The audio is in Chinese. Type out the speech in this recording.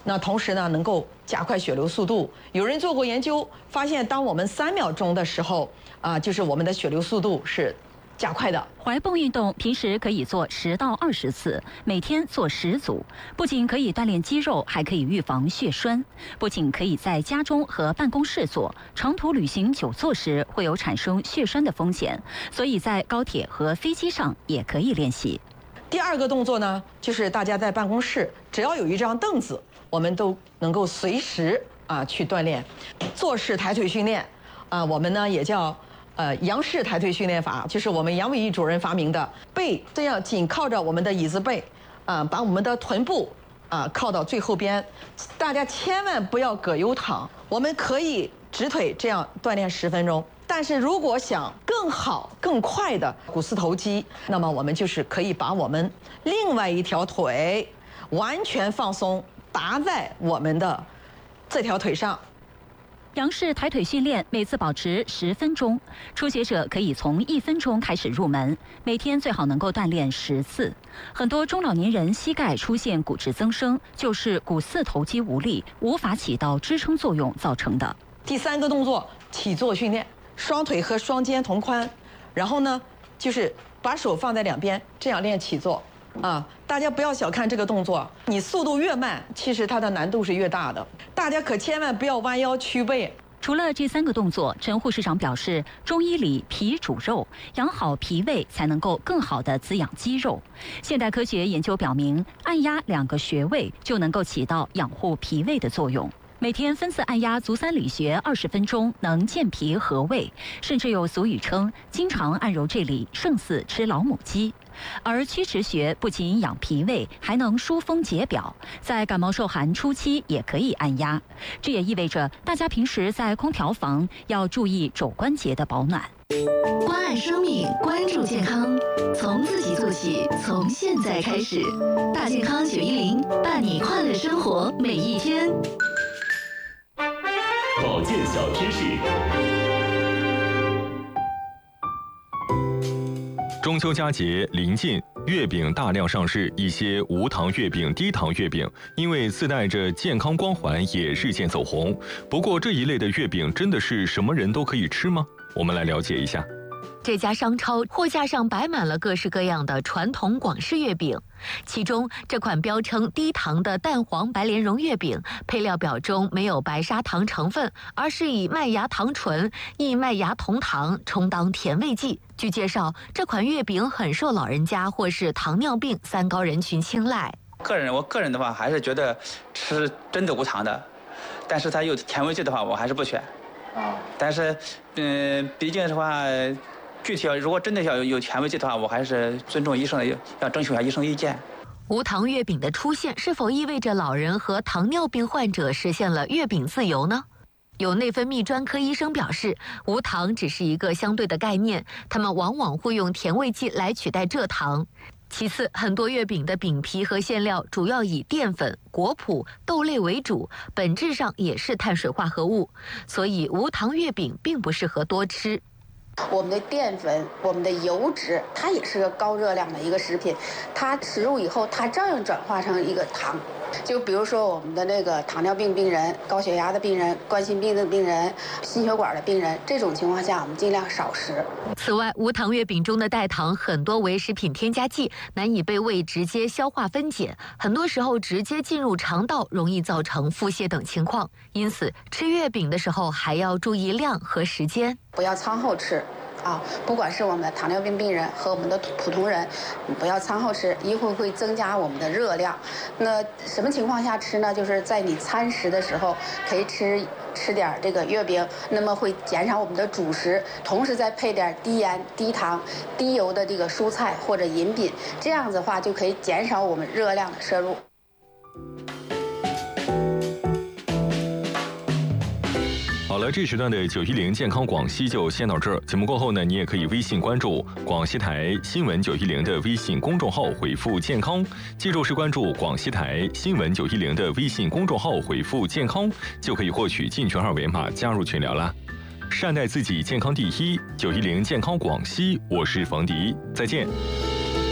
那同时呢，能够加快血流速度。有人做过研究，发现当我们3秒钟的时候，就是我们的血流速度是加快的。 踝泵运动平时可以做10到20次，每天做10组，不仅可以锻炼肌肉，还可以预防血栓。不仅可以在家中和办公室做，长途旅行久坐时会有产生血栓的风险，所以在高铁和飞机上也可以练习。 第2个动作呢，就是大家在办公室只要有一张凳子，我们都能够随时去锻炼。坐式抬腿训练，我们呢也叫杨式抬腿训练法，就是我们杨伟毅主任发明的。背这样紧靠着我们的椅子背，把我们的臀部靠到最后边。大家千万不要葛优躺，我们可以直腿这样锻炼10分钟。但是如果想更好更快的股四头肌，那么我们就是可以把我们另外一条腿完全放松，搭在我们的这条腿上。 杨式抬腿训练每次保持10分钟，初学者可以从1分钟开始入门，每天最好能够锻炼10次。很多中老年人膝盖出现骨质增生，就是股四头肌无力，无法起到支撑作用造成的。 第3个动作，起坐训练，双腿和双肩同宽，然后呢，就是把手放在两边，这样练起坐。大家不要小看这个动作，你速度越慢，其实它的难度是越大的。大家可千万不要弯腰屈背。 除了这3个动作，陈护士长表示，中医里脾主肉，养好脾胃才能够更好地滋养肌肉。现代科学研究表明，按压2个穴位就能够起到养护脾胃的作用。每天分次按压足三里穴20分钟，能健脾和胃，甚至有俗语称经常按揉这里胜似吃老母鸡。而曲池穴不仅养脾胃，还能疏风解表，在感冒受寒初期也可以按压。这也意味着大家平时在空调房要注意肘关节的保暖。 关爱生命，关注健康，从自己做起，从现在开始。大健康910，伴你快乐生活每一天。 保健小知识。中秋佳节临近，月饼大量上市，一些无糖月饼、低糖月饼因为自带着健康光环，也日渐走红。不过这一类的月饼真的是什么人都可以吃吗？我们来了解一下。 这家商超货架上摆满了各式各样的传统广式月饼，其中这款标称低糖的蛋黄白莲蓉月饼，配料表中没有白砂糖成分，而是以麦芽糖醇、异麦芽酮糖充当甜味剂。据介绍，这款月饼很受老人家或是糖尿病3高人群青睐。 我个人的话，还是觉得吃真的无糖的，但是它有甜味剂的话，我还是不选。但是，毕竟的话，具体如果真的要有甜味剂的话，我还是尊重医生的，要征求一下医生意见。 无糖月饼的出现，是否意味着老人和糖尿病患者实现了月饼自由呢？有内分泌专科医生表示，无糖只是一个相对的概念，他们往往会用甜味剂来取代蔗糖。其次，很多月饼的饼皮和馅料主要以淀粉、果脯、豆类为主，本质上也是碳水化合物，所以无糖月饼并不适合多吃。 我们的淀粉，我们的油脂，它也是个高热量的一个食品，它食入以后，它照样转化成一个糖。就比如说我们的那个糖尿病病人、高血压的病人、冠心病的病人、心血管的病人，这种情况下我们尽量少食。 此外，无糖月饼中的代糖很多为食品添加剂，难以被胃直接消化分解，很多时候直接进入肠道，容易造成腹泻等情况。因此，吃月饼的时候还要注意量和时间， 不要餐后吃。不管是我们的糖尿病病人和我们的普通人，不要餐后吃，一会会增加我们的热量。那什么情况下吃呢？就是在你餐食的时候，可以吃点这个月饼，那么会减少我们的主食，同时再配点低盐、低糖、低油的这个蔬菜或者饮品，这样子的话就可以减少我们热量的摄入。 好了，这时段的910健康广西就先到这儿。节目过后呢，你也可以微信关注广西台新闻910的微信公众号，回复健康，记住是关注广西台新闻910的微信公众号，回复健康，就可以获取进群二维码加入群聊啦。善待自己，健康第一。910健康广西，我是冯迪，再见。